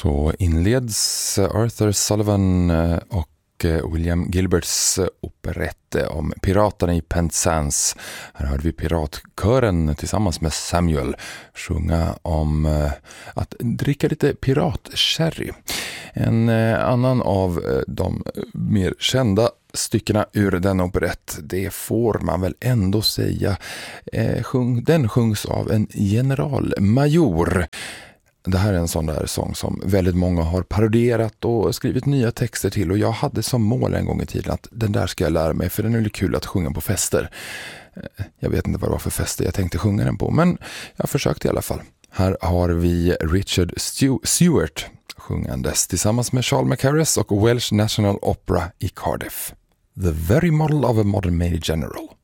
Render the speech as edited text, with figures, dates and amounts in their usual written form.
Så inleds Arthur Sullivan och William Gilberts operett om piraterna i Penzance. Här hörde vi piratkören tillsammans med Samuel sjunga om att dricka lite piratsherry. En annan av de mer kända styckena ur den operett, det får man väl ändå säga, den sjungs av en generalmajor. Det här är en sån där sång som väldigt många har parodierat och skrivit nya texter till, och jag hade som mål en gång i tiden att den där ska jag lära mig, för den är kul att sjunga på fester. Jag vet inte vad det var för fester jag tänkte sjunga den på, men jag försökte i alla fall. Här har vi Richard Stewart sjungandes tillsammans med Charles Mackerras och Welsh National Opera i Cardiff. The very model of a modern Major General.